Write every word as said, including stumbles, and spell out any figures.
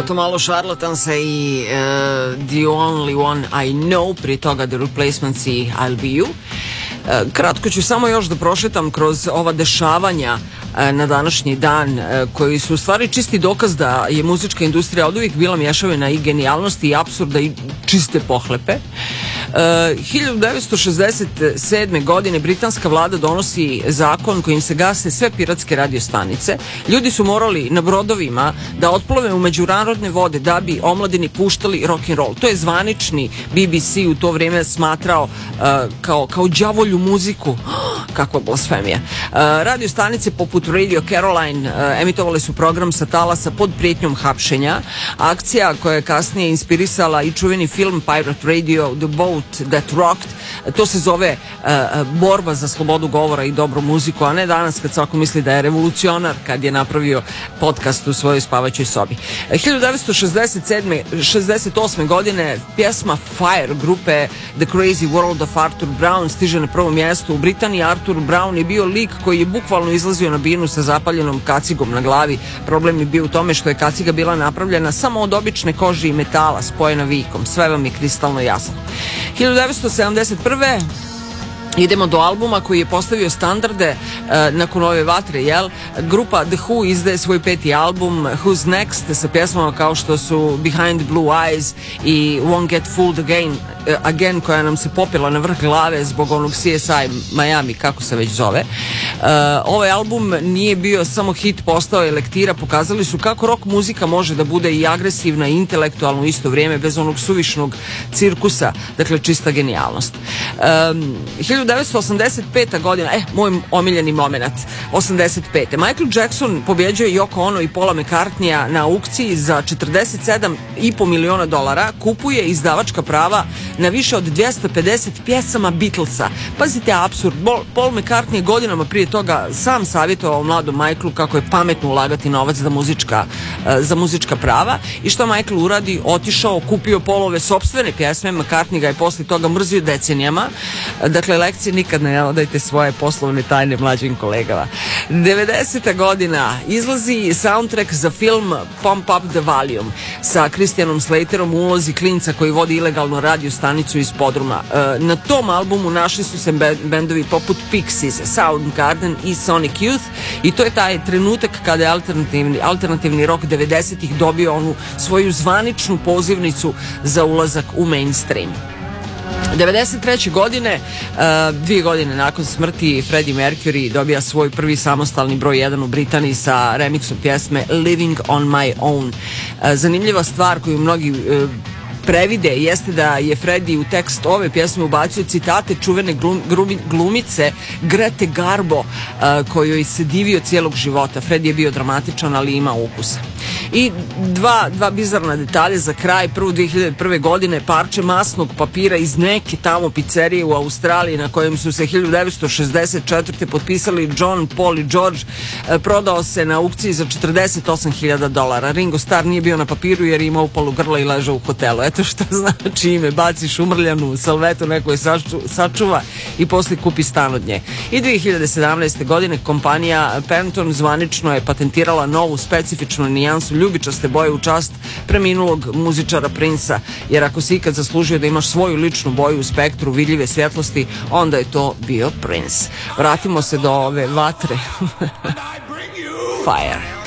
Eto malo Šarlatansa i uh, The Only One I Know, prije toga The Replacements i I'll Be You. Uh, kratko ću samo još da prošetam kroz ova dešavanja uh, na današnji dan, uh, koji su u stvari čisti dokaz da je muzička industrija oduvijek bila mješavina i genijalnosti i apsurda i čiste pohlepe. Uh, hiljadu devetsto šezdeset sedme. godine britanska vlada donosi zakon kojim se gase sve piratske radiostanice. Ljudi su morali na brodovima da otplove u međunarodne vode da bi omladini puštali rock'n'roll. To je zvanični B B C u to vrijeme smatrao uh, kao, kao đavolju muziku. Kakva blasfemija. Uh, radiostanice poput Radio Caroline uh, emitovale su program sa talasa pod prijetnjom hapšenja. Akcija koja je kasnije inspirisala i čuveni film Pirate Radio, The Boat That Rocked, to se zove uh, borba za slobodu govora i dobru muziku, a ne danas kad svako misli da je revolucionar kad je napravio podcast u svojoj spavaćoj sobi. hiljadu devetsto šezdeset sedme. šezdeset osme. godine pjesma Fire grupe The Crazy World of Arthur Brown stiže na prvo mjesto u Britaniji. Arthur Brown je bio lik koji je bukvalno izlazio na binu sa zapaljenom kacigom na glavi. Problem je bio u tome što je kaciga bila napravljena samo od obične kože i metala spojena vikom. Sve vam je kristalno jasno. hiljadu devetsto sedamdeset prve. idemo do albuma koji je postavio standarde uh, nakon ove vatre, jel? Grupa The Who izdaje svoj peti album Who's Next sa pjesmama kao što su Behind Blue Eyes i Won't Get Fooled Again, uh, again koja nam se popila na vrh glave zbog onog C S I Miami, kako se već zove. Uh, ovaj album nije bio samo hit, postao je lektira, pokazali su kako rock muzika može da bude i agresivna i intelektualna u isto vrijeme bez onog suvišnog cirkusa, dakle čista genijalnost. Um, hiljadu devetsto osamdeset peta. godina, eh, moj omiljeni moment, osamdeset pete. Michael Jackson pobjeđuje Yoko Ono i Paula McCartneya na aukciji za četrdeset sedam i po miliona dolara, kupuje izdavačka prava na više od dvjesto pedeset pjesama Beatlesa. Pazite apsurd, Paul McCartney je godinama prije toga sam savjetovao mladom Michaelu kako je pametno ulagati novac za muzička, za muzička prava, i što Michael uradi, otišao, kupio Paulove sopstvene pjesme, McCartney ga je posle toga mrzio decenijama. Dakle, lekcije nikad ne odajte svoje poslovne tajne mlađim kolegama. devedeseta. godina izlazi soundtrack za film Pump Up the Volume sa Christianom Slaterom u ulozi klinca koji vodi ilegalnu radio stanicu iz podruma. Na tom albumu našli su se bendovi poput Pixies, Soundgarden i Sonic Youth, i to je taj trenutak kada je alternativni, alternativni rock devedesetih dobio onu svoju zvaničnu pozivnicu za ulazak u mainstream. devedeset treće. godine, uh, dvije godine nakon smrti, Freddie Mercury dobija svoj prvi samostalni broj jedan u Britaniji sa remiksom pjesme Living on My Own. Uh, zanimljiva stvar koju mnogi uh, previde jeste da je Freddie u tekst ove pjesme ubacio citate čuvene glum, glumi, glumice Grete Garbo, uh, kojoj se divio cijelog života. Freddie je bio dramatičan, ali ima ukusa. I dva, dva bizarna detalje za kraj. Prvo, dvije hiljade prve. godine parče masnog papira iz neke tamo pizzerije u Australiji na kojem su se hiljadu devetsto šezdeset četvrte. potpisali John, Paul i George, e, prodao se na aukciji za četrdeset osam hiljada dolara. Ringo Starr nije bio na papiru jer je imao polu grla i ležao u hotelu. Eto što znači ime, baciš umrljanu salvetu, neko je saču, sačuva i poslije kupi stan od nje. I dvije hiljade sedamnaeste. godine kompanija Pantone zvanično je patentirala novu specifičnu nijansu ljubičaste boje u čast preminulog muzičara Prince-a, jer ako si ikad zaslužio da imaš svoju ličnu boju u spektru vidljive svjetlosti, onda je to bio Prince. Vratimo se do ove vatre. Fire.